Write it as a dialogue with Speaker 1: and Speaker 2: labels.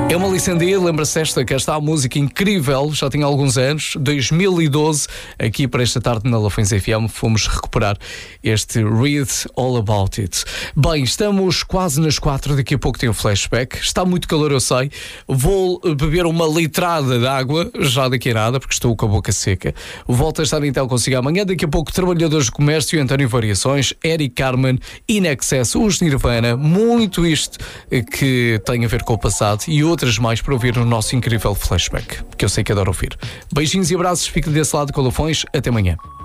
Speaker 1: É uma licendia, lembra-se esta, que está a música incrível, já tinha alguns anos, 2012, aqui para esta tarde na Lafões FM, fomos recuperar este Read All About It. Bem, estamos quase nas 4, daqui a pouco tem o flashback, está muito calor eu sei, vou beber uma litrada de água, já daqui a nada, porque estou com a boca seca. Volto a estar então consigo amanhã, daqui a pouco Trabalhadores do Comércio, António Variações, Eric Carmen, In Excess, os Nirvana, muito isto que tem a ver com o passado e outras mais para ouvir no nosso incrível flashback, que eu sei que adoro ouvir. Beijinhos e abraços, fique desse lado com Lafões, até amanhã.